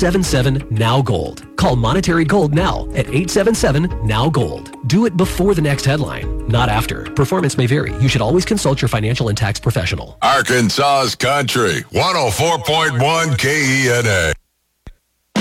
877-NOW-GOLD. Call Monetary Gold now at 877-NOW-GOLD. Do it before the next headline, not after. Performance may vary. You should always consult your financial and tax professional. Arkansas's Country, 104.1 KENA.